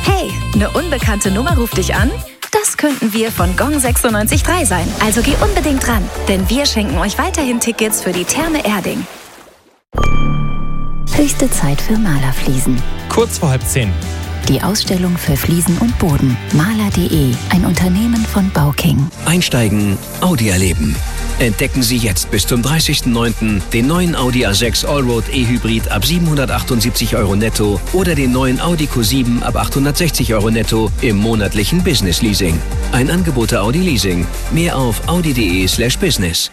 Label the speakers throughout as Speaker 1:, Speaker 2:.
Speaker 1: Hey, eine unbekannte Nummer ruft dich an? Das könnten wir von Gong 96.3 sein. Also geh unbedingt dran, denn wir schenken euch weiterhin Tickets für die Therme Erding.
Speaker 2: Höchste Zeit für Malerfliesen.
Speaker 3: Kurz vor 9:30.
Speaker 2: Die Ausstellung für Fliesen und Boden. Maler.de, ein Unternehmen von Bauking.
Speaker 4: Einsteigen, Audi erleben. Entdecken Sie jetzt bis zum 30.09. den neuen Audi A6 Allroad E-Hybrid ab 778 € netto oder den neuen Audi Q7 ab 860 € netto im monatlichen Business Leasing. Ein Angebot der Audi Leasing. Mehr auf audi.de/business.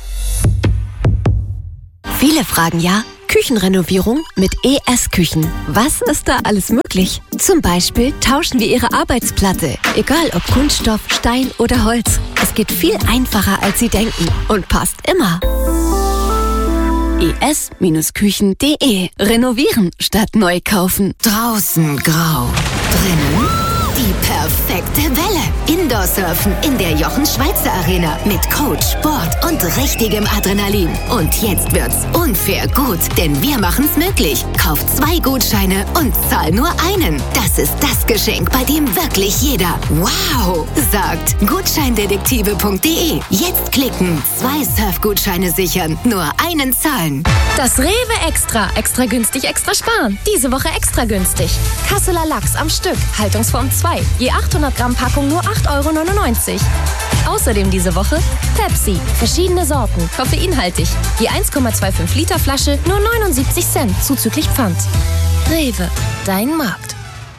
Speaker 5: Viele fragen ja, Küchenrenovierung mit ES Küchen. Was ist da alles möglich? Zum Beispiel tauschen wir Ihre Arbeitsplatte. Egal ob Kunststoff, Stein oder Holz. Es geht viel einfacher, als Sie denken und passt immer. es-küchen.de. Renovieren statt neu kaufen.
Speaker 6: Draußen grau, drinnen die perfekte Welle. Indoor-Surfen in der Jochen-Schweizer Arena mit Coach, Sport und richtigem Adrenalin. Und jetzt wird's unfair gut, denn wir machen's möglich. Kauf 2 Gutscheine und zahl nur einen. Das ist das Geschenk, bei dem wirklich jeder wow sagt. Gutscheindetektive.de. Jetzt klicken, 2 Surfgutscheine sichern, nur einen zahlen.
Speaker 7: Das Rewe Extra. Extra günstig, extra sparen. Diese Woche extra günstig. Kasseler Lachs am Stück. Haltungsform 2. Je 800 Gramm Packung nur 8,99 €. Außerdem diese Woche Pepsi. Verschiedene Sorten. Koffeinhaltig. Je 1,25 Liter Flasche nur 79 Cent. Zuzüglich Pfand. Rewe. Dein Markt.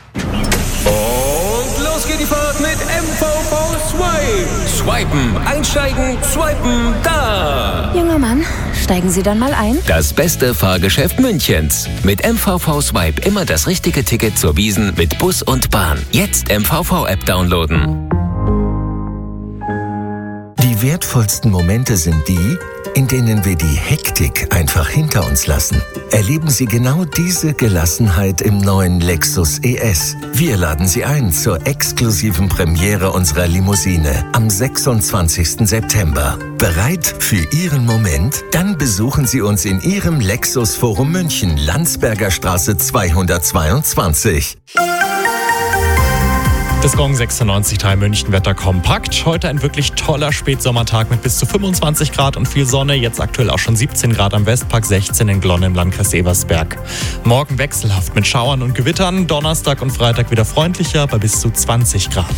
Speaker 8: Und los geht die Fahrt mit MVV Swipe. Swipen, einsteigen, swipen, da.
Speaker 1: Junger Mann, steigen Sie dann mal ein.
Speaker 9: Das beste Fahrgeschäft Münchens. Mit MVV Swipe immer das richtige Ticket zur Wiesn mit Bus und Bahn. Jetzt MVV-App downloaden.
Speaker 10: Die wertvollsten Momente sind die, in denen wir die Hektik einfach hinter uns lassen. Erleben Sie genau diese Gelassenheit im neuen Lexus ES. Wir laden Sie ein zur exklusiven Premiere unserer Limousine am 26. September. Bereit für Ihren Moment? Dann besuchen Sie uns in Ihrem Lexus Forum München, Landsberger Straße 222.
Speaker 3: Das Gong 96.3 München Wetter kompakt. Heute ein wirklich toller Spätsommertag mit bis zu 25 Grad und viel Sonne. Jetzt aktuell auch schon 17 Grad am Westpark, 16 in Glonn im Landkreis Ebersberg. Morgen wechselhaft mit Schauern und Gewittern. Donnerstag und Freitag wieder freundlicher bei bis zu 20 Grad.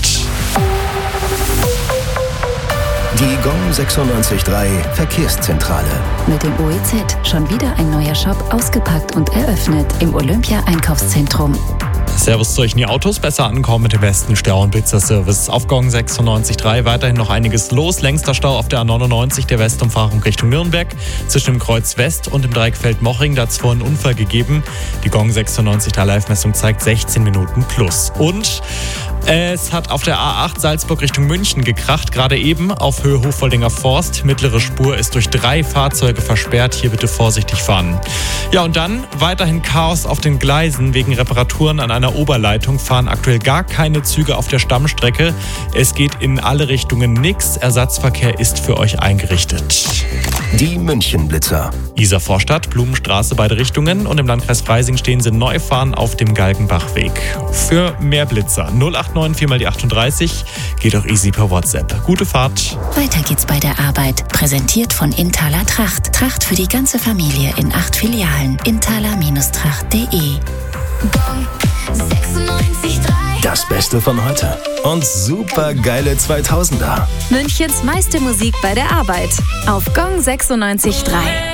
Speaker 4: Die Gong 96.3 Verkehrszentrale.
Speaker 2: Mit dem OEZ schon wieder ein neuer Shop ausgepackt und eröffnet im Olympia-Einkaufszentrum.
Speaker 3: Servus zu euch in die Autos, besser ankommen mit dem besten Stau- und Blitzer-Service. Auf Gong 96.3 weiterhin noch einiges los. Längster Stau auf der A99, der Westumfahrung Richtung Nürnberg. Zwischen dem Kreuz West und dem Dreieck Moching, da hat es vorhin einen Unfall gegeben. Die Gong 96.3 Live-Messung zeigt 16 Minuten plus. Und es hat auf der A8 Salzburg Richtung München gekracht, gerade eben auf Höhe Hochvoldinger Forst. Mittlere Spur ist durch 3 Fahrzeuge versperrt. Hier bitte vorsichtig fahren. Ja, und dann weiterhin Chaos auf den Gleisen. Wegen Reparaturen an einer Oberleitung fahren aktuell gar keine Züge auf der Stammstrecke. Es geht in alle Richtungen nichts. Ersatzverkehr ist für euch eingerichtet.
Speaker 4: Die München-Blitzer.
Speaker 3: Isar-Vorstadt, Blumenstraße, beide Richtungen. Und im Landkreis Freising stehen sie Neufahren auf dem Galgenbachweg. Für mehr Blitzer 089 4 mal die 38 geht auch easy per WhatsApp. Gute Fahrt.
Speaker 2: Weiter geht's bei der Arbeit. Präsentiert von Inthaler Tracht. Tracht für die ganze Familie in 8 Filialen. Inthaler-tracht.de.
Speaker 4: Das Beste von heute. Und super geile 2000er.
Speaker 1: Münchens meiste Musik bei der Arbeit. Auf Gong 96.3.